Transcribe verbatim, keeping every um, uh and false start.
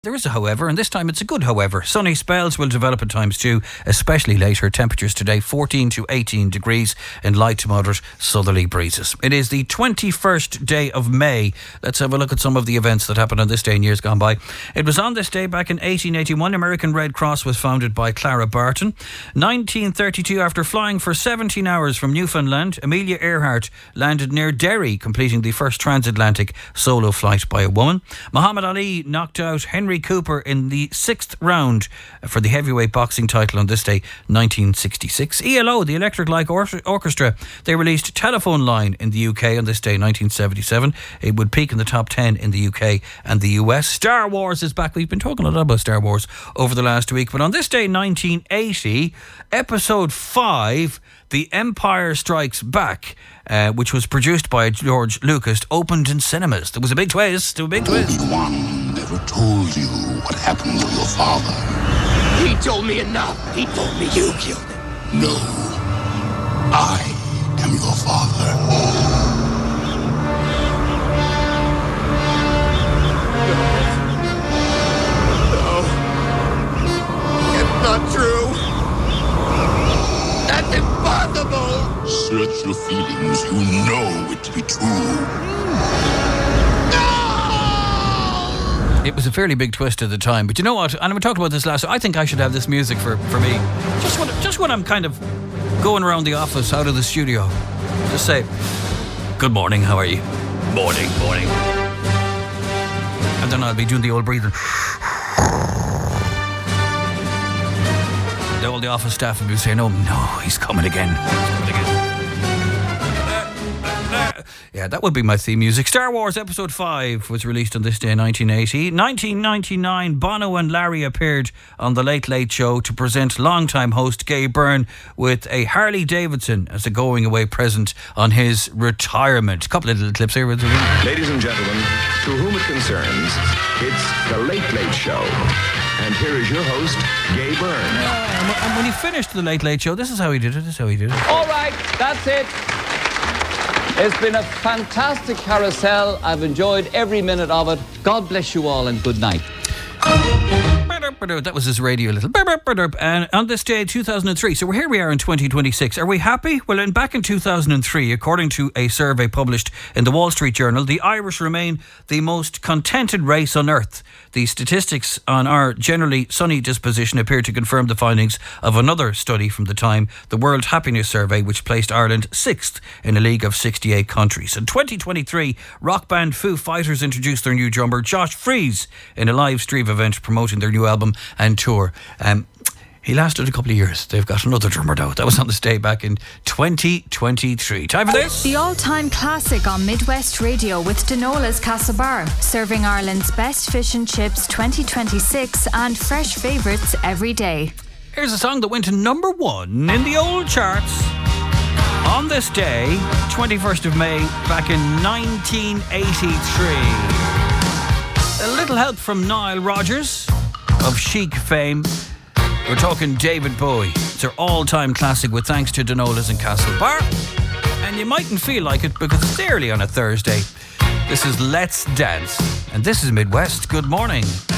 There is a however, and this time it's a good however. Sunny spells will develop at times too, especially later. Temperatures today fourteen to eighteen degrees and light to moderate southerly breezes. It is the twenty-first day of May. Let's have a look at some of the events that happened on this day in years gone by. It was on this day back in eighteen eighty-one, American Red Cross was founded by Clara Barton. nineteen thirty-two, after flying for seventeen hours from Newfoundland, Amelia Earhart landed near Derry, completing the first transatlantic solo flight by a woman. Muhammad Ali knocked out Henry Cooper in the sixth round for the heavyweight boxing title on this day, nineteen sixty-six. E L O, the Electric Light Orchestra, they released Telephone Line in the U K on this day, nineteen seventy-seven. It would peak in the top ten in the U K and the U S. Star Wars is back. We've been talking a lot about Star Wars over the last week, but on this day, nineteen eighty, Episode five, The Empire Strikes Back, uh, which was produced by George Lucas, opened in cinemas. There was a big twist, a big twist. Obi-Wan never told you what happened to your father. He told me enough. He told me you killed him. No, I am your father. No. It's not true. That's impossible. Search your feelings. You know it to be true. It was a fairly big twist at the time, but you know what? And we talked about this last. I think I should have this music for, for me. Just when, just when I'm kind of going around the office, out of the studio, just say, "Good morning, how are you?" Morning, morning. And then I'll be doing the old breathing. All the office staff will be saying, "Oh no, he's coming again. He's coming again." Yeah, that would be my theme music. Star Wars Episode five was released on this day in nineteen eighty. nineteen ninety-nine, Bono and Larry appeared on The Late Late Show to present longtime host Gay Byrne with a Harley Davidson as a going away present on his retirement. A couple of little clips here. Ladies and gentlemen, to whom it concerns, it's The Late Late Show. And here is your host, Gay Byrne. Yeah, and when he finished The Late Late Show, this is how he did it. This is how he did it. All right, that's it. It's been a fantastic carousel. I've enjoyed every minute of it. God bless you all and good night. That was his radio little. And on this day, two thousand three, so here we are in twenty twenty-six. Are we happy? Well, in, back in two thousand three, according to a survey published in the Wall Street Journal, the Irish remain the most contented race on earth. The statistics on our generally sunny disposition appear to confirm the findings of another study from the time, the World Happiness Survey, which placed Ireland sixth in a league of sixty-eight countries. In twenty twenty-three, rock band Foo Fighters introduced their new drummer, Josh Freese, in a live stream event promoting their new album and tour. Um, he lasted a couple of years. They've got another drummer now. That was on this day back in twenty twenty-three. Time for this. The all-time classic on Midwest Radio with Denola's Castlebar, serving Ireland's best fish and chips twenty twenty-six and fresh favourites every day. Here's a song that went to number one in the old charts on this day, twenty-first of May, back in nineteen eighty-three. A little help from Nile Rodgers of Chic fame. We're talking David Bowie. It's our all-time classic with thanks to Denola's and Castlebar. And you mightn't feel like it because it's early on a Thursday. This is Let's Dance. And this is Midwest. Good morning.